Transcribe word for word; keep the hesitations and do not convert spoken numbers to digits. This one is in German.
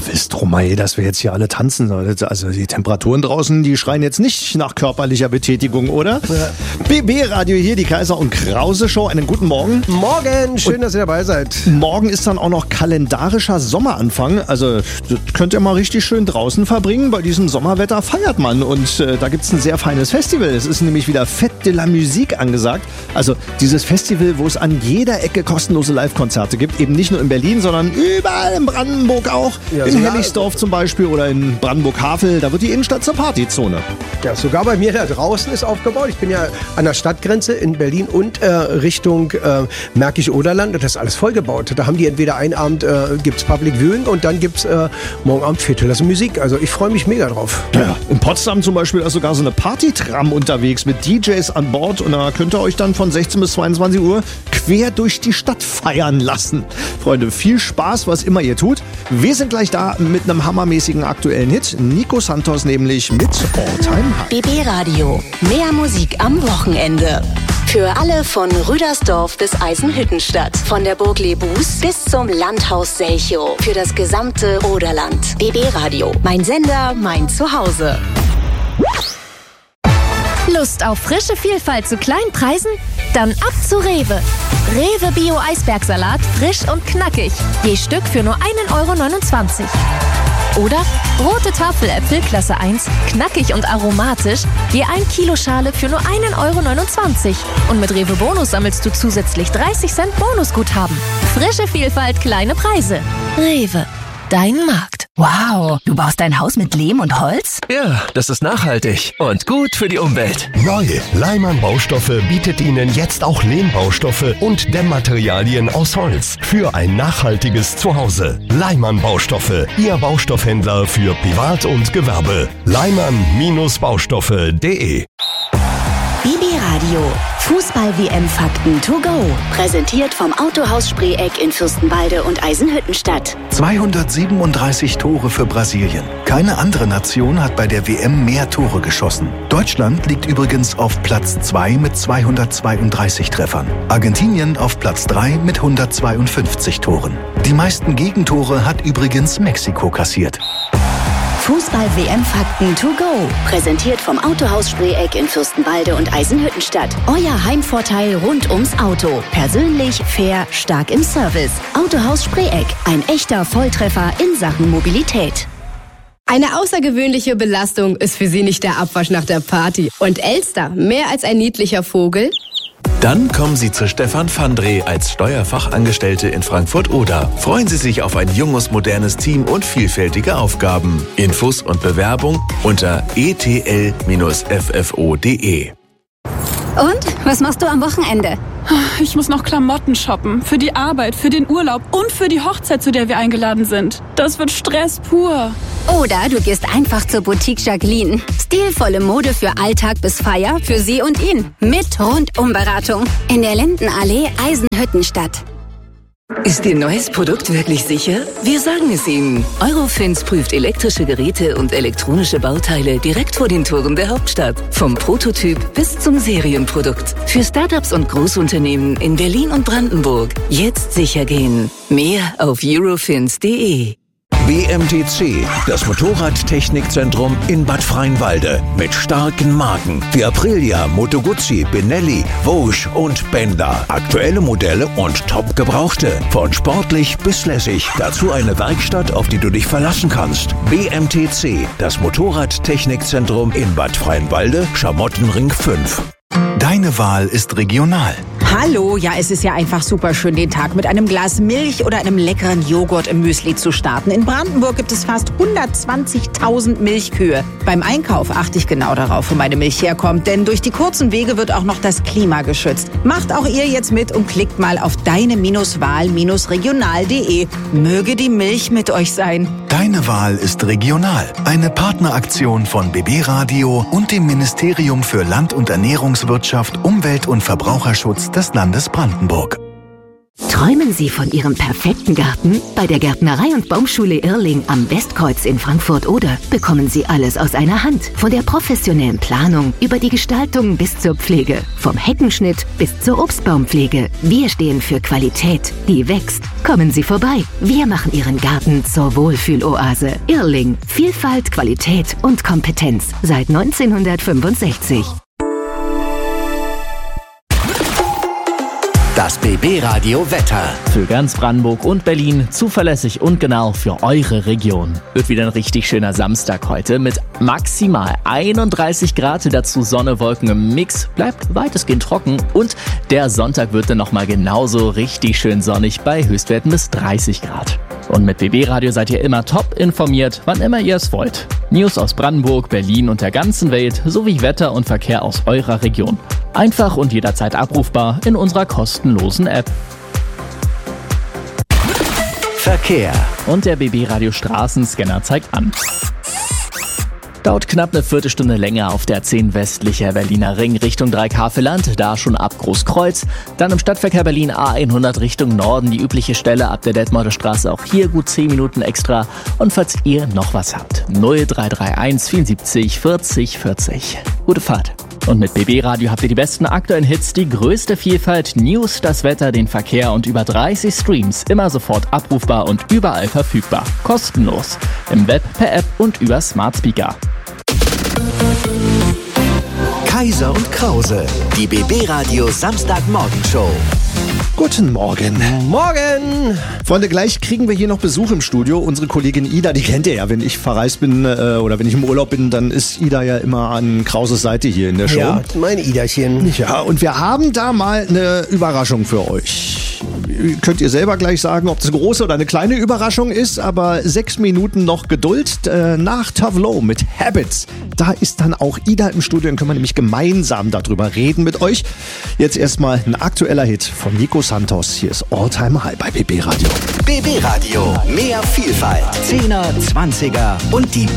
Stromae, dass wir jetzt hier alle tanzen. Also die Temperaturen draußen, die schreien jetzt nicht nach körperlicher Betätigung, oder? Ja. B B-Radio hier, die Kaiser und Krause Show. Einen guten Morgen. Morgen, schön, und dass ihr dabei seid. Morgen ist dann auch noch kalendarischer Sommeranfang. Also das könnt ihr mal richtig schön draußen verbringen. Bei diesem Sommerwetter feiert man. Und äh, da gibt es ein sehr feines Festival. Es ist nämlich wieder Fête de la Musique angesagt. Also dieses Festival, wo es an jeder Ecke kostenlose Live-Konzerte gibt. Eben nicht nur in Berlin, sondern überall in Brandenburg auch. Ja, in Helligsdorf zum Beispiel oder in Brandenburg-Havel. Da wird die Innenstadt zur Partyzone. Ja, sogar bei mir da draußen ist aufgebaut. Ich bin ja an der Stadtgrenze in Berlin und äh, Richtung äh, Märkisch-Oderland. Das ist alles vollgebaut. Da haben die entweder einen Abend äh, gibt's Public Viewing und dann gibt's äh, morgen Abend Viertelklasse Musik. Also ich freue mich mega drauf. Ja, in Potsdam zum Beispiel ist sogar so eine Partytram unterwegs mit D Js an Bord. Und da könnt ihr euch dann von sechzehn bis zweiundzwanzig Uhr quer durch die Stadt feiern lassen. Freunde, viel Spaß, was immer ihr tut. Wir sind gleich da mit einem hammermäßigen aktuellen Hit. Nico Santos nämlich mit All Time High. B B-Radio. Mehr Musik am Wochenende. Für alle von Rüdersdorf bis Eisenhüttenstadt. Von der Burg Lebus bis zum Landhaus Selchow. Für das gesamte Oderland. B B-Radio. Mein Sender, mein Zuhause. Lust auf frische Vielfalt zu kleinen Preisen? Dann ab zu Rewe. Rewe Bio Eisbergsalat, frisch und knackig. Je Stück für nur ein Euro neunundzwanzig. Oder rote Tafeläpfel Klasse eins, knackig und aromatisch, je ein Kilo Schale für nur ein Euro neunundzwanzig. Und mit Rewe Bonus sammelst du zusätzlich dreißig Cent Bonusguthaben. Frische Vielfalt, kleine Preise. Rewe, dein Markt. Wow, du baust dein Haus mit Lehm und Holz? Ja, das ist nachhaltig und gut für die Umwelt. Neu, Leimann Baustoffe bietet Ihnen jetzt auch Lehmbaustoffe und Dämmmaterialien aus Holz für ein nachhaltiges Zuhause. Leimann Baustoffe, Ihr Baustoffhändler für Privat und Gewerbe. Leimann Baustoffe punkt de. B B-Radio. Fußball-W M-Fakten to go. Präsentiert vom Autohaus Spreeck in Fürstenwalde und Eisenhüttenstadt. zweihundertsiebenunddreißig Tore für Brasilien. Keine andere Nation hat bei der W M mehr Tore geschossen. Deutschland liegt übrigens auf Platz zwei mit zweihundertzweiunddreißig Treffern. Argentinien auf Platz drei mit hundertzweiundfünfzig Toren. Die meisten Gegentore hat übrigens Mexiko kassiert. Fußball-W M-Fakten to go. Präsentiert vom Autohaus Spreeck in Fürstenwalde und Eisenhüttenstadt. Euer Heimvorteil rund ums Auto. Persönlich, fair, stark im Service. Autohaus Spreeck. Ein echter Volltreffer in Sachen Mobilität. Eine außergewöhnliche Belastung ist für Sie nicht der Abwasch nach der Party. Und Elster, mehr als ein niedlicher Vogel? Dann kommen Sie zu Stefan Fandre als Steuerfachangestellte in Frankfurt-Oder. Freuen Sie sich auf ein junges, modernes Team und vielfältige Aufgaben. Infos und Bewerbung unter e t l f f o punkt de. Und? Was machst du am Wochenende? Ich muss noch Klamotten shoppen. Für die Arbeit, für den Urlaub und für die Hochzeit, zu der wir eingeladen sind. Das wird Stress pur. Oder du gehst einfach zur Boutique Jacqueline. Stilvolle Mode für Alltag bis Feier, für sie und ihn. Mit Rundumberatung. In der Lindenallee, Eisenhüttenstadt. Ist Ihr neues Produkt wirklich sicher? Wir sagen es Ihnen. Eurofins prüft elektrische Geräte und elektronische Bauteile direkt vor den Toren der Hauptstadt. Vom Prototyp bis zum Serienprodukt. Für Startups und Großunternehmen in Berlin und Brandenburg. Jetzt sicher gehen. Mehr auf eurofins punkt de. B M T C, das Motorradtechnikzentrum in Bad Freienwalde. Mit starken Marken wie Aprilia, Moto Guzzi, Benelli, Vosges und Benda. Aktuelle Modelle und top gebrauchte. Von sportlich bis lässig. Dazu eine Werkstatt, auf die du dich verlassen kannst. B M T C, das Motorradtechnikzentrum in Bad Freienwalde, Schamottenring fünf. Deine Wahl ist regional. Hallo, ja, es ist ja einfach super schön, den Tag mit einem Glas Milch oder einem leckeren Joghurt im Müsli zu starten. In Brandenburg gibt es fast hundertzwanzigtausend Milchkühe. Beim Einkauf achte ich genau darauf, wo meine Milch herkommt, denn durch die kurzen Wege wird auch noch das Klima geschützt. Macht auch ihr jetzt mit und klickt mal auf deine-wahl regional punkt de. Möge die Milch mit euch sein. Deine Wahl ist regional. Eine Partneraktion von B B-Radio und dem Ministerium für Land- und Ernährungswirtschaft, Umwelt und Verbraucherschutz des Landes Brandenburg. Träumen Sie von Ihrem perfekten Garten? Bei der Gärtnerei und Baumschule Irling am Westkreuz in Frankfurt-Oder bekommen Sie alles aus einer Hand. Von der professionellen Planung über die Gestaltung bis zur Pflege. Vom Heckenschnitt bis zur Obstbaumpflege. Wir stehen für Qualität, die wächst. Kommen Sie vorbei. Wir machen Ihren Garten zur Wohlfühloase. Irling. Vielfalt, Qualität und Kompetenz. Seit neunzehnhundertfünfundsechzig. Das B B-Radio Wetter. Für ganz Brandenburg und Berlin zuverlässig und genau für eure Region. Wird wieder ein richtig schöner Samstag heute mit maximal einunddreißig Grad, dazu Sonne, Wolken im Mix, bleibt weitestgehend trocken und der Sonntag wird dann nochmal genauso richtig schön sonnig bei Höchstwerten bis dreißig Grad. Und mit B B-Radio seid ihr immer top informiert, wann immer ihr es wollt. News aus Brandenburg, Berlin und der ganzen Welt sowie Wetter und Verkehr aus eurer Region. Einfach und jederzeit abrufbar in unserer kostenlosen App. Verkehr. Und der B B-Radio Straßenscanner zeigt an. Dauert knapp eine Viertelstunde länger auf der zehn westlicher Berliner Ring Richtung Dreikäferland, da schon ab Großkreuz. Dann im Stadtverkehr Berlin A hundert Richtung Norden, die übliche Stelle ab der Detmolder Straße, auch hier gut zehn Minuten extra. Und falls ihr noch was habt, null drei drei eins vierundsiebzig vierzig vierzig. Gute Fahrt. Und mit B B-Radio habt ihr die besten aktuellen Hits, die größte Vielfalt, News, das Wetter, den Verkehr und über dreißig Streams. Immer sofort abrufbar und überall verfügbar. Kostenlos. Im Web, per App und über Smart Speaker. Kaiser und Krause. Die B B-Radio Samstagmorgenshow. Guten Morgen. Morgen. Freunde, gleich kriegen wir hier noch Besuch im Studio. Unsere Kollegin Ida, die kennt ihr ja. Wenn ich verreist bin äh, oder wenn ich im Urlaub bin, dann ist Ida ja immer an Krauses Seite hier in der Show. Ja, meine Idachen. Ja, und wir haben da mal eine Überraschung für euch. Könnt ihr selber gleich sagen, ob das eine große oder eine kleine Überraschung ist, aber sechs Minuten noch Geduld äh, nach Tavlo mit Habits. Da ist dann auch Ida im Studio, dann können wir nämlich gemeinsam darüber reden mit euch. Jetzt erstmal ein aktueller Hit von Nico Santos. Hier ist All Time High bei B B-Radio. B B-Radio, mehr Vielfalt. Zehner, Zwanziger und die